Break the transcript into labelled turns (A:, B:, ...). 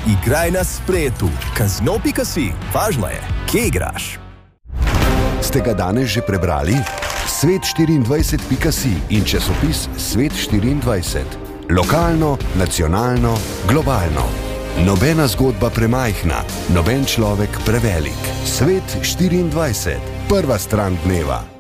A: Igraj na spletu. Kazino.si. Važno je, kje igraš.
B: Ste ga danes že prebrali? Svet24.si in časopis Svet24. Lokalno, nacionalno, globalno. Nobena zgodba premajhna, noben človek prevelik. Svet24. Prva stran dneva.